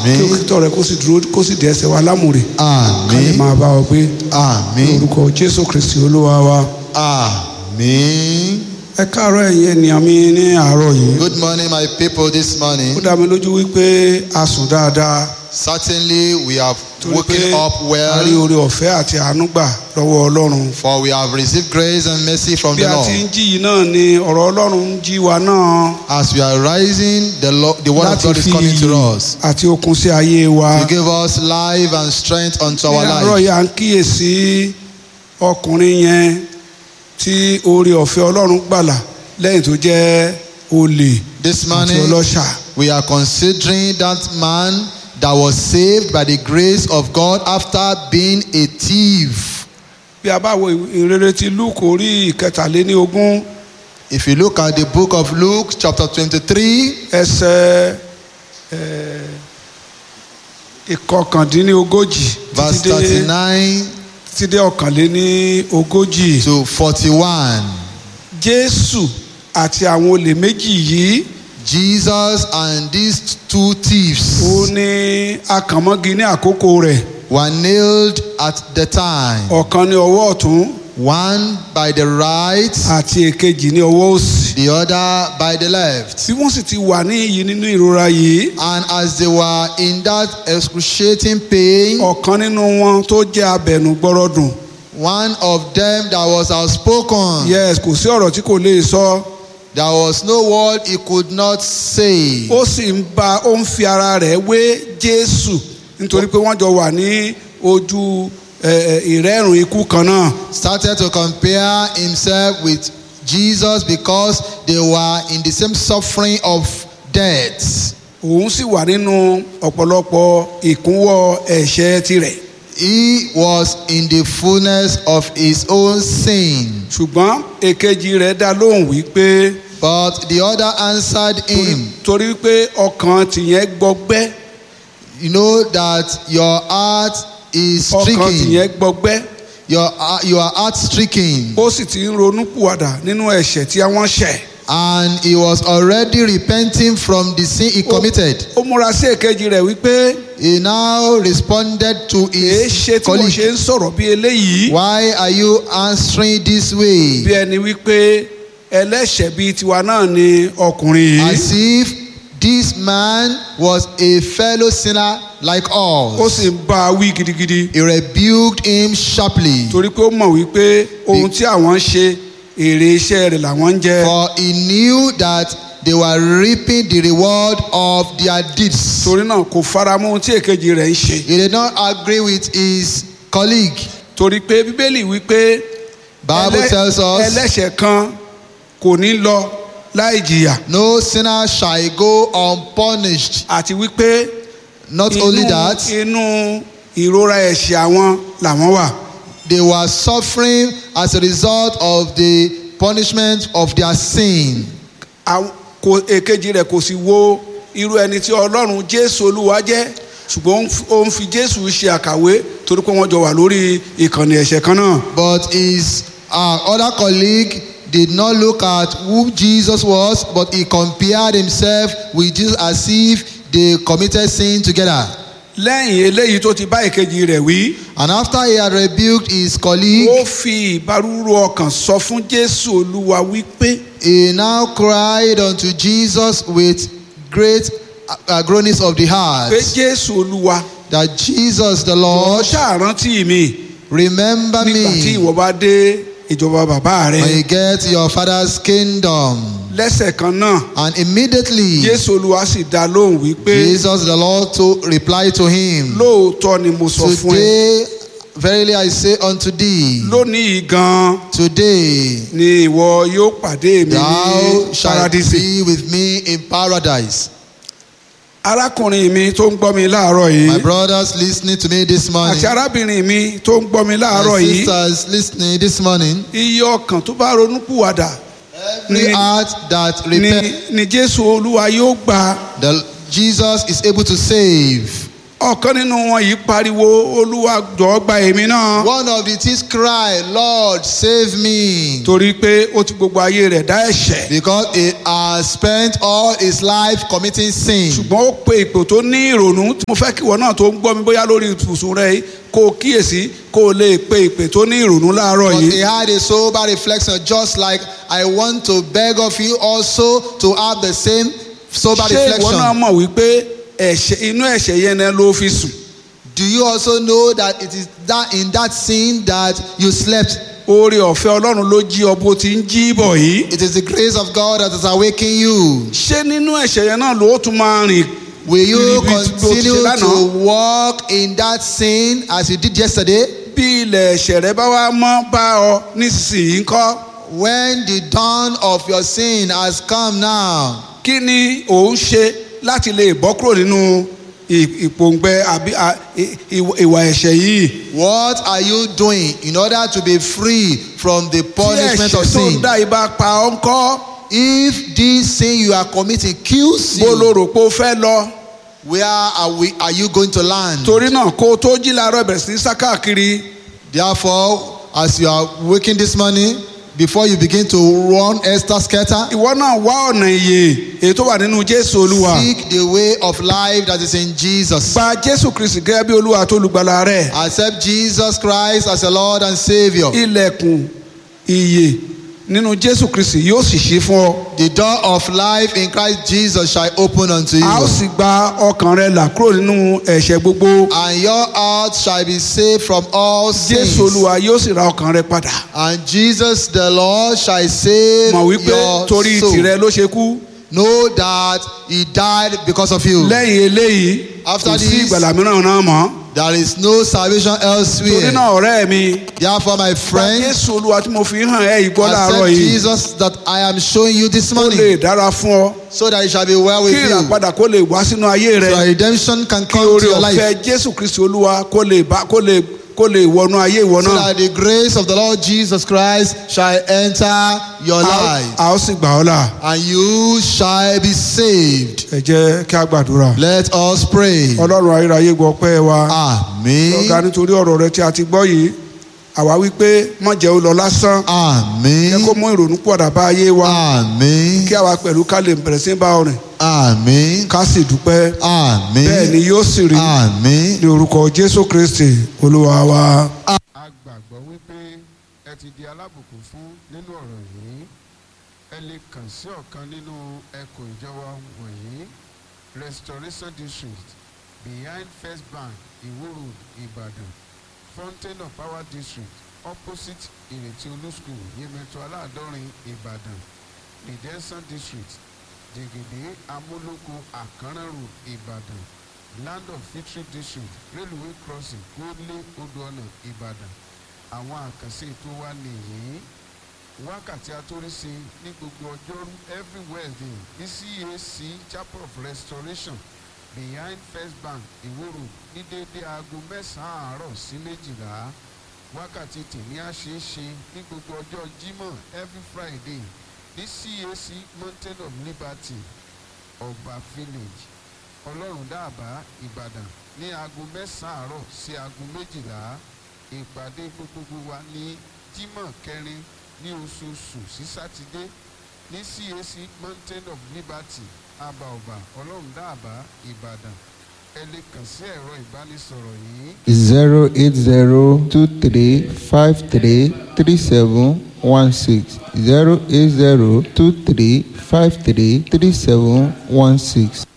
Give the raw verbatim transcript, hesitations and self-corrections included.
Àmín. Kí òkìtọ́ rẹ̀ kó sì dúró kó sì dé ẹsẹ̀ wa lámùrè. Àmín. Ká lè máa bá ọ gbé. Àmín. Ní orúkọ Jésù Kristi Olúwa wa. Àmín. Ẹ káàárọ̀ ẹ̀yin ènìyàn mi ní àárọ̀ yìí. Good morning, my people, this morning. Ó dá mi lójú wípé a sùn dáadáa. Certainly, we have Torí woken pé up a rí well, oore ọ̀fẹ́ àti àánú gbà lọ́wọ́ Ọlọ́run. for we have received grace and mercy from Bí the a Lord. ti ń jí yìí náà ni ọ̀rọ̀ Ọlọ́run ń jí wa náà. As we are rising, the, Lord, the word of Láti God is fi coming to iyì us àti okun sí ayé wa. to give us life and strength unto our Ní àárọ̀ life. yìí à ń kíyèsí ọkùnrin yẹn tí oore ọ̀fẹ́ Ọlọ́run gbàlà lẹ́yìn tó jẹ́ olè This àti morning, ọlọ́ṣà. we are considering that man that was saved by the grace of God after being a thief. Bí a bá wo ìrere ti Luke orí ìkẹtàléníogún If you look at the book of Luke, chapter twenty-three, ẹsẹ̀ ìkọkàndínlógójì verse títí dé thirty-nine títí dé ọ̀kànléníogójì. to forty-one, Jésù àti àwọn olè méjì yìí Jesus and these two thieves ó ní akànmọ́gi ní àkókò rẹ̀. were nailed at the time, Ọ̀kan ní ọwọ́ ọ̀tún one by the right, àti èkejì ní ọwọ́ òsì. the other by the left. Bí wọ́n sì ti wà ní iyì nínú ìrora yìí, And as they were in that excruciating pain, ọ̀kan nínú wọn tó jẹ́ abẹ̀nú gbọ́rọ̀dùn. one of them that was outspoken, Yes, kò sí ọ̀rọ̀ tí kò lè sọ. there was no word he could not say. Ó sì ń bá ó ń fi ara rẹ̀ wé Jésù nítorí pé wọ́n jọ wà ní ojú eh, eh, ìrẹ́rùn ikú kan náà. Started to compare himself with Jesus because they were in the same suffering of death. Òun sì wà nínú ọ̀pọ̀lọpọ̀ ìkúnwọ́ ẹ̀ṣẹ̀ tirẹ̀. He was in the fullness of his own sin. Ṣùgbọ́n èkejì rẹ̀ dá lóhùn wípé But the other answered him, torí pé ọkàn tìyẹn gbọgbẹ́. you know that your heart is Ọkàn stricken. tìyẹn gbọgbẹ́. Your, uh, you are heart stricken. Ó sì ti ń ronúpìwàdà nínú ẹ̀ṣẹ̀ tí wọ́n ṣẹ̀. And he was already repenting from the sin he committed. Ó múra sí èkejì rẹ̀ wípé He now responded to èé his ṣe tí wọ́n colleague, ṣe ń sọ̀rọ̀ bí eléyìí. why are you answering this way? Bí ẹni wípé ẹlẹ́ṣẹ̀ bíi tiwa náà ni ọkùnrin yìí. As if this man was a fellow sinner like Ó us. sì ń bá a wí gidigidi. He rebuked him sharply, Torí pé ó mọ̀ wípé ohun tí àwọn ń ṣe èrè iṣẹ́ rẹ̀ làwọn ń jẹ. for he knew that they were reaping the reward of their deeds. Torí náà kò fara mọ́ ohun tí èkejì rẹ̀ ń ṣe. He did not agree with his colleague. Torí pé Bíbélì wípé Bible ẹlẹ́- tells us, ẹlẹ́ṣẹ̀ kan kò ní lọ láì jìyà. no sinner shall go unpunished. Àti wípé Not only inú that, inú ìrora ẹ̀ṣẹ̀ àwọn làwọn wà. they were suffering as a result of the punishment of their sin. Àwọn- kò èkejì rẹ̀ kò sì wo irú ẹni tí Ọlọ́run Jésù Olúwa jẹ́ ṣùgbọ́n ó ń f- ó ń fi Jésù ṣe àkàwé torí pé wọ́n jọ wà lórí ìkànnì ẹ̀ṣẹ̀ kan náà. But his uh, other colleague did not look at who Jesus was, but he compared himself with Jesus as if they committed sin together. Lẹ́yìn eléyìí tó ti bá èkejì rẹ̀ wí, And after he had rebuked his ó colleague, fi ìbárúrú ọkàn sọ fún Jésù Olúwa wípé he now cried unto Jesus with great uh, groanings of the heart, pé Jésù Olúwa that Jesus the ó Lord, ṣàrántí mi remember nígbà tí me ìwọ bá dé ìjọba bàbá rẹ. when you get to your father's kingdom. Lẹ́sẹ̀ kan náà And immediately Jésù Olúwa sì dá lóhùn wípé Jesus the Lord to reply to him, lóòótọ́ ni mo sọ fún ẹ. today verily I say unto thee, Lónìí gan today ni ìwọ yóò pàdé mi thou ní shalt paradísì. be with me in paradise. Arákùnrin mi tó ń gbọ́ mi láàárọ̀ My yìí brothers listening to me this morning, àti arábìnrin mi tó ń gbọ́ mi láàárọ̀ my yìí, sisters listening this morning, iye ọkàn tó bá ronúpìwàdà every ni, heart that ni, repent, ni Jésù Olúwa yóò gbà. the Jesus is able to save. ọ̀kan nínú wọn yìí pariwo olúwa jọ̀ọ́ gba èmi náà. One of the thieves cried, Lord, save me. torí pé ó ti gbogbo ayé rẹ̀ dá ẹ̀ṣẹ̀. Because he has spent all his life committing sin. ṣùgbọ́n ó pe ipò tó ní ìrònú tí mo fẹ́ kí ìwọ náà tó ń gbọ́ mi bóyá lórí ibùsùn rẹ yìí kó o kíyèsí kó o lè pe ìpè tó ní ìrònú láàárọ̀ But yìí. he had a sober reflection, just like I want to beg of you also to have the same sober ṣé ìwọ náà reflection. mọ̀ wípé ẹ̀ṣẹ̀ inú ẹ̀ṣẹ̀ yẹn náà ló fi sùn. Do you also know that it is that in that sin that you slept? oore ọ̀fẹ́ ọlọ́run ló jí ọ bó ti ń jí bọ̀ yìí. It is the grace of God that has awakened you. ṣé nínú ẹ̀ṣẹ̀ yẹn náà ló tún máa rìn. Will you Ibi tí o ti continue ṣe lánàá. to walk in that sin as you did yesterday? bí ilẹ̀ ẹ̀ṣẹ̀ rẹ bá wá mọ́ bá ọ nísinsìnyí ńkọ́. When the dawn of your sin has come now, kí ni ò ń ṣe láti lè bọ́ kúrò nínú ì- ìpòǹgbẹ àbí à- ì- ìwà ìwà ẹ̀ṣẹ̀ yìí. what are you doing in order to be free from the tí punishment ẹ̀ṣẹ̀ of tó ń sin? dá ibà pa ọ́ ńkọ́. If this sin you are committing kills bó lo you, rò pé o fẹ́ lọ. where are we? Are you going to land? torí náà kó o tó jí láàárọ̀ bẹ̀rẹ̀ sí ní sá káàkiri. Therefore, as you are waking this morning, before you begin to run Esther scatter, ìwọ náà wá ọ̀nà ìyè èyí tó wà nínú jésù olúwa. seek the way of life that is in Jesus. gba jésù kristi gẹ́gẹ́ bí olúwa tó lùgbàlà rẹ̀. Accept Jesus Christ as your Lord and Savior. ilẹ̀kùn ìyè nínú jésù kristi yóò sì ṣí fún ọ. The door of life in Christ Jesus shall open unto a ó you, sì gba ọkàn rẹ là kúrò nínú ẹ̀ṣẹ̀ gbogbo. and your heart shall be saved from all sins. jésù olúwa yóò sì ra ọkàn rẹ padà. And Jesus the Lord shall save mọ̀ wípé your torí soul. tìrẹ ló ṣe kú. Know that He died because of you. lẹ́yìn eléyìí After kò sí this, ìgbàlà mìíràn náà mọ́. There is no salvation torí elsewhere. náà ọ̀rẹ́ mi. Therefore, my gba friend, jésù olúwa tí mo fi hàn ẹ́ ìgbọ́ láàárọ̀ accept yìí. Jesus that I am showing you this kó morning, lè dára fún ọ. so that it shall be well with kí you. ìràpadà kó lè wá sínú ayé So rẹ. that redemption can kí come oore to your life. ọ̀fẹ́ jésù kristi olúwa kó lè bá kó lè kó lè wọnú ayé ìwọ So náà. that the grace of the Lord Jesus Christ shall enter your A- life, a ó sì gbà ọ́ là. and you shall be saved. ẹ jẹ́ kí a gbàdúrà. Let us pray. ọlọ́run ayérayé gbọ́ pẹ́ wa. ọ̀gá Amen. nítorí ọ̀rọ̀ rẹ tí a ti gbọ́ yìí àwa wí pé má jẹ́ ó lọ lásán. jẹ́ kó Amen. mú ìrònú pọ̀dà bá ayé wa. Amen. kí àwa pẹ̀lú ká lè bẹ̀rẹ̀ sí bá ọ rìn. Amen. ká sì dúpẹ́. bẹ́ẹ̀ ni Amen. yóò sì rí. Amen. ní orúkọ jésù kristi olúwa wa. a gbàgbọ́ wípé ẹ ti di alábùkún fún nínú ọ̀rọ̀ yìí. ẹ lè kàn sí ọ̀kan nínú ẹkùn ìjọba wọ̀nyí: restoration district behind first bank Iwo Road Ìbàdàn, fountain of power district opposite Ìrètí Olú school Yemẹtu Aláàdọ́rin Ìbàdàn, redemption district Jẹ̀gẹ̀dẹ̀ Amúlòkó Àkànrán Road Ìbàdàn, land of victory district railway crossing Kódlé Odò-ọ̀nà Ìbàdàn. Àwọn àkànṣe ètò wa nìyí: wákàtí atóríṣe ní gbogbo ọjọ́rú every Wednesday ní C A C Chapel of Restoration behind First Bank Iwo Road ní déédé aago mẹ́sàn-án àárọ̀ sí méjìlá. wákàtí tèmi á ṣeé ṣe ní gbogbo ọjọ́ Jímọ̀ every Friday ní C A C Mountain of Liberty Ọba Village Ọlọ́run Dáàbá Ìbàdàn ní aago mẹ́sàn-án àárọ̀ sí aago méjìlá. ìpàdé gbogbogbò wa ní Jímọ̀ kẹrin ní oṣooṣù sí sátidé ní C A C Mountain of Liberty Abaoba Ọlọ́run Dáàbá Ìbàdàn. ẹ lè kàn sí ẹ̀rọ ìbánisọ̀rọ̀ yìí zero eight zero two three five three three seven one six zero eight zero two three five three three seven one six.